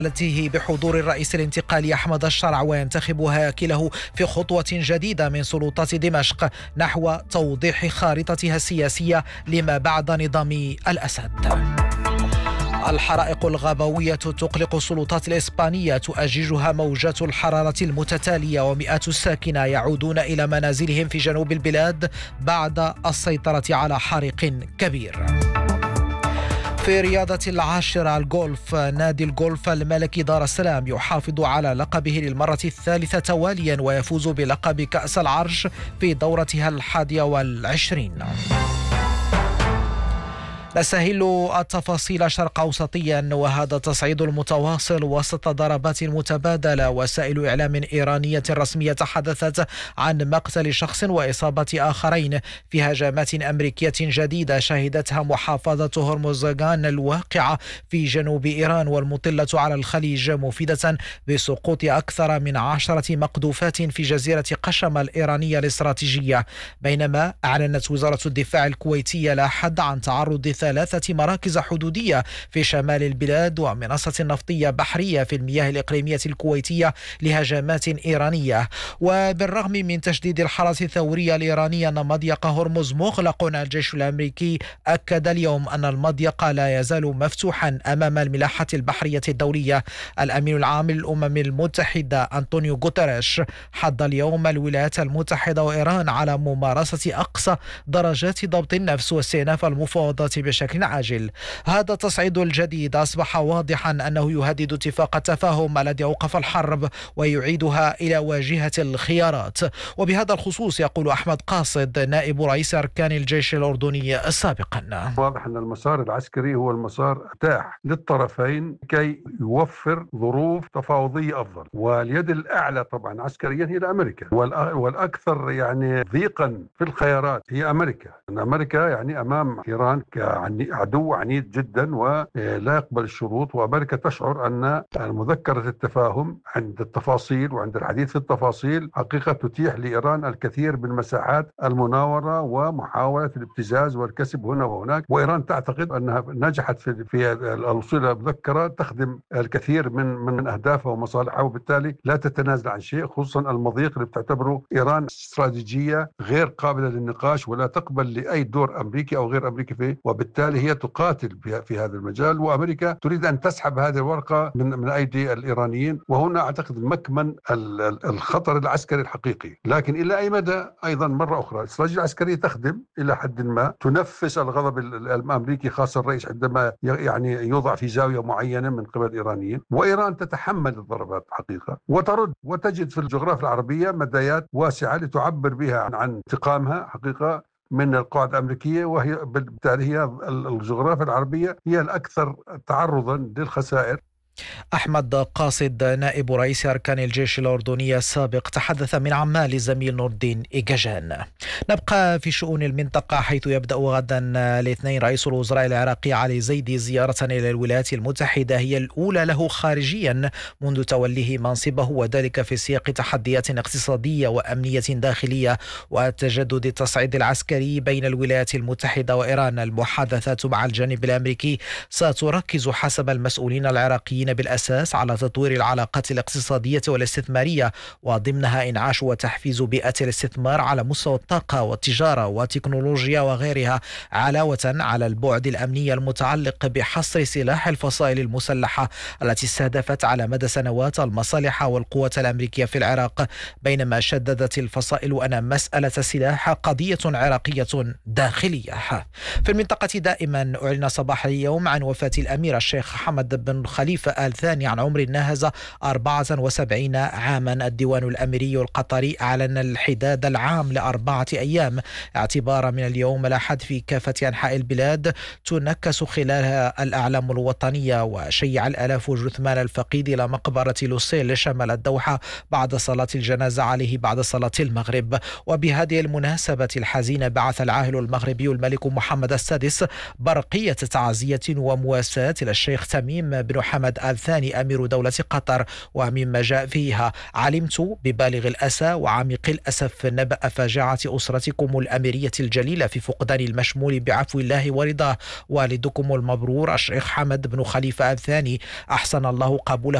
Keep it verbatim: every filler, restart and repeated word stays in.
التي بحضور الرئيس الانتقالي أحمد الشرع وينتخب هاكله في خطوة جديدة من سلطات دمشق نحو توضيح خارطتها السياسية لما بعد نظام الأسد. الحرائق الغابوية تقلق السلطات الإسبانية، تؤججها موجات الحرارة المتتالية، ومئات الساكنة يعودون إلى منازلهم في جنوب البلاد بعد السيطرة على حريق كبير. في رياضة العاشرة الجولف، نادي الجولف الملكي دار السلام يحافظ على لقبه للمرة الثالثة تواليا ويفوز بلقب كأس العرش في دورتها الحادية والعشرين. نسهل التفاصيل شرق أوسطيا، وهذا تصعيد المتواصل وسط ضربات متبادلة. وسائل إعلام إيرانية رسمية تحدثت عن مقتل شخص وإصابة آخرين في هجمات أمريكية جديدة شهدتها محافظة هرمزغان الواقعة في جنوب إيران والمطلة على الخليج، مفيدة بسقوط أكثر من عشرة مقذوفات في جزيرة قشم الإيرانية الاستراتيجية. بينما أعلنت وزارة الدفاع الكويتية لا حد عن تعرض ثلاثة مراكز حدودية في شمال البلاد ومنصة نفطية بحرية في المياه الإقليمية الكويتية لهجمات إيرانية. وبالرغم من تشديد الحرس الثورية الإيرانية أن مضيق هرمز مغلق، الجيش الأمريكي أكد اليوم أن المضيق لا يزال مفتوحا أمام الملاحة البحرية الدولية. الأمين العام للأمم المتحدة أنطونيو غوتيريش حض اليوم الولايات المتحدة وإيران على ممارسة أقصى درجات ضبط النفس واستئناف المفاوضات بشكل عاجل. هذا التصعيد الجديد أصبح واضحا أنه يهدد اتفاق التفاهم الذي أوقف الحرب ويعيدها إلى واجهة الخيارات. وبهذا الخصوص يقول أحمد قاصد نائب رئيس أركان الجيش الأردني سابقا: واضح أن المسار العسكري هو المسار متاح للطرفين كي يوفر ظروف تفاوضية أفضل، واليد الأعلى طبعا عسكريا هي أمريكا، والأكثر يعني ضيقا في الخيارات هي أمريكا. أن أمريكا يعني أمام إيران عدو عنيد جدا ولا يقبل الشروط، وأمريكا تشعر أن مذكرة التفاهم عند التفاصيل وعند الحديث في التفاصيل حقيقة تتيح لإيران الكثير من مساحات المناورة ومحاولة الابتزاز والكسب هنا وهناك. وإيران تعتقد أنها نجحت في في الوصول إلى مذكرة تخدم الكثير من من أهدافها ومصالحها، وبالتالي لا تتنازل عن شيء، خصوصا المضيق اللي بتعتبره إيران استراتيجية غير قابلة للنقاش ولا تقبل لأي دور أمريكي أو غير أمريكي فيه، وبالتالي هي تقاتل في هذا المجال. وأمريكا تريد أن تسحب هذه الورقة من من أيدي الإيرانيين، وهنا أعتقد مكمن الخطر العسكري الحقيقي. لكن إلى أي مدى أيضا مرة أخرى الاستراتيجية العسكرية تخدم إلى حد ما، تنفس الغضب الأمريكي خاصة الرئيس عندما يعني يوضع في زاوية معينة من قبل الإيرانيين، وإيران تتحمل الضربات حقيقة وترد، وتجد في الجغرافيا العربية مدايات واسعة لتعبر بها عن انتقامها حقيقة من القاعدة الأمريكية، وهي بالتالي هي الجغرافيا العربية هي الأكثر تعرضا للخسائر. أحمد قاصد نائب رئيس أركان الجيش الأردني السابق تحدث من عمان للزميل نور الدين إيجاجان. نبقى في شؤون المنطقة، حيث يبدأ غدا الاثنين رئيس الوزراء العراقي علي زيدي زيارة إلى الولايات المتحدة هي الأولى له خارجيا منذ توليه منصبه، وذلك في سياق تحديات اقتصادية وأمنية داخلية وتجدد التصعيد العسكري بين الولايات المتحدة وإيران. المحادثات مع الجانب الأمريكي ستركز حسب المسؤولين العراقيين بالأساس على تطوير العلاقات الاقتصادية والاستثمارية، وضمنها إنعاش وتحفيز بيئة الاستثمار على مستوى الطاقة والتجارة والتكنولوجيا وغيرها، علاوة على البعد الأمني المتعلق بحصر سلاح الفصائل المسلحة التي استهدفت على مدى سنوات المصالح والقوات الأمريكية في العراق. بينما شددت الفصائل أن مسألة السلاح قضية عراقية داخلية. في المنطقة دائما، أعلن صباح اليوم عن وفاة الأمير الشيخ حمد بن خليفة آل ثاني عن عمر ناهز أربعة وسبعين عاما. الديوان الأميري القطري أعلن الحداد العام لأربعة أيام اعتبارا من اليوم الأحد في كافة أنحاء البلاد تنكس خلالها الأعلام الوطنية. وشيع الآلاف جثمان الفقيد إلى مقبرة لوسيل شمال الدوحة بعد صلاة الجنازة عليه بعد صلاة المغرب. وبهذه المناسبة الحزينة بعث العاهل المغربي الملك محمد السادس برقية تعزية ومواساة إلى الشيخ تميم بن حمد آل ثاني أمير دولة قطر. ومما جاء فيها: علمت ببالغ الأسى وعميق الأسف نبأ فاجعة أسرتكم الأميرية الجليلة في فقدان المشمول بعفو الله ورضاه والدكم المبرور الشيخ حمد بن خليفة آل ثاني، أحسن الله قبوله